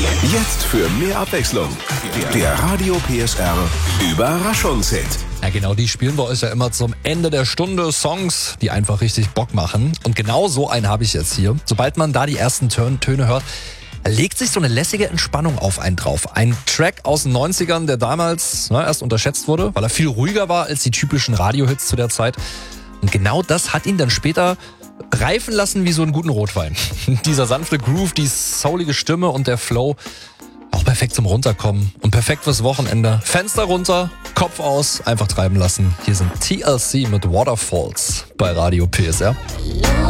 Jetzt für mehr Abwechslung. Der Radio PSR Überraschungshit. Ja, genau, die spielen wir euch ja immer zum Ende der Stunde. Songs, die einfach richtig Bock machen. Und genau so einen habe ich jetzt hier. Sobald man da die ersten Töne hört, legt sich so eine lässige Entspannung auf einen drauf. Ein Track aus den 90ern, der damals erst unterschätzt wurde, weil er viel ruhiger war als die typischen Radiohits zu der Zeit. Und genau das hat ihn dann später reifen lassen wie so einen guten Rotwein. Dieser sanfte Groove, die soulige Stimme und der Flow, auch perfekt zum Runterkommen und perfekt fürs Wochenende. Fenster runter, Kopf aus, einfach treiben lassen. Hier sind TLC mit Waterfalls bei Radio PSR.